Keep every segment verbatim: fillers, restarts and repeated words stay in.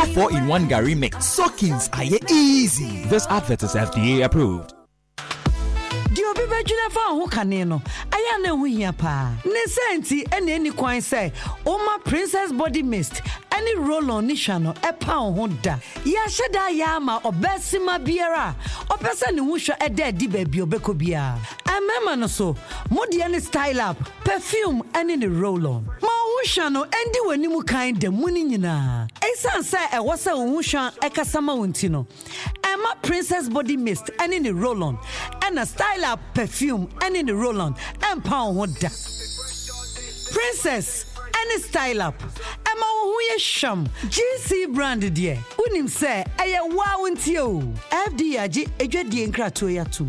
Super four in one Gary mix. Soakings are easy. This advert is F D A approved. Dio bi bejuna fa ho kane no aya na hu hia pa ne senti ene eni kwan say Oma Princess Body Mist any roll on nisha no epa ho da ya sheda ya ma obesima biara opesa ne hu hwa eda di ba bi obeko bia amema no so mode any style up perfume any ne roll on ma hu hwa no endi wani mu kan da muni nyina ensan say e wo say hu hwa ekasama wonti no Oma Princess Body Mist any ne roll on and a style up perfume any ne roll on and pound ho da Princess any style up Emma hu ye sham G C brand de unim say eye wow nti o F D age edwadie nkrato ya tum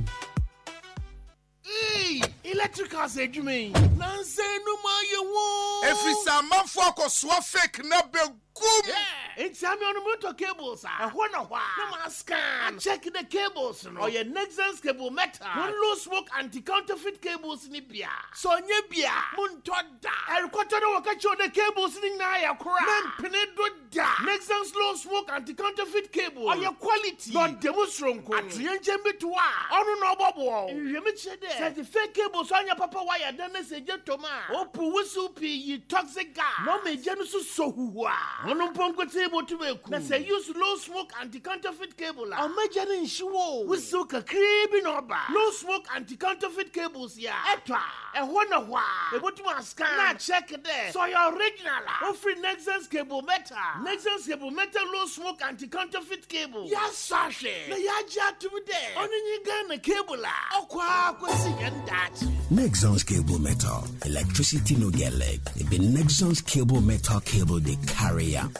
Hey, electrical say you mean nanse no ma ye wo Every samanfo akoswa fake na be Kum. Yeah, it's time on the motor cables. I want to why. No more scan. Check the cables. No, or your Nexans cable metal. One low smoke anti-counterfeit cables in Bia. So Nebia. Muntoda. I quarter no catch the cables in Naya Kura. Men Penedo da. Nexans low smoke anti-counterfeit cable. Or your quality. Not demonstration. At the engine to wa. On no bubble. You make sure there. Set the fake cables on your papa wire. Then they say gentleman. Oh, Puwisupi, you toxic guy. No me genusu so who Ono pomko table to make. Na say use low smoke anti-counterfeit cable. A major in show. We soak a creeping over. Low smoke anti-counterfeit cables ya. Etwa. E wonder why. E what you scan. Na check there. So your original. Offering Nexans cable metal. Nexans cable metal low smoke anti-counterfeit cable. Ya sashe. Na ya ja to be there. Oni nyiga na cable la. Okwa kwesi that. Nexans cable metal. Electricity no get leg. It be Nexans cable metal cable they carry up.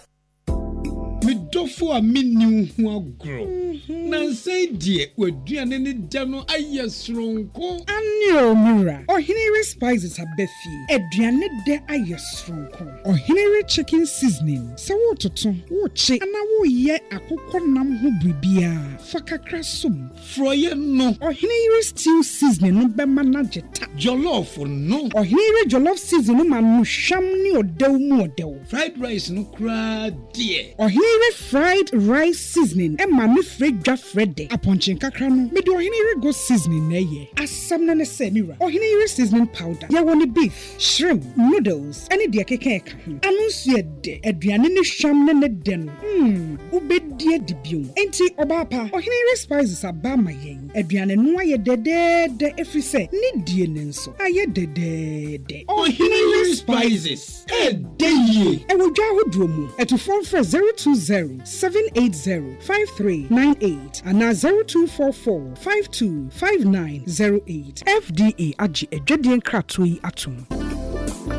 Me dofo a me new ho agro. Na say die waduane ne da no ayesronko. Anyo mura. Ohinere spices abefi. Aduane de ayesronko. Ohinere chicken seasoning. Sa wo toto, wo che, ana wo ye akokọ nam ho bribia. Fakakra som. Froye no. Ohinere stew seasoning no be manageta. Jollof no. Ohinere jollof seasoning no manu sham ni odew mu odew. Fried rice no kra die. Ohinere fried rice seasoning e ma me fredwa frede aponchin kakra no me de ohinere go seasoning na ye asam na ne se mira ohinere seasoning powder ya woni beef shrimp noodles any de keke ka ho anunsu ede aduane ne hwam ne ne de no hmm ubedi edibium enti obapa ohinere spices abama yen aduane no aye dedede efrise ne die ne nso aye dedede ohinere spices e de ye e wo dwa hodro mu etu phone for zero two zero seven eight zero five three nine eight and now zero two four four five two five nine zero eight F D A Aji Ejadien Kratui Atum.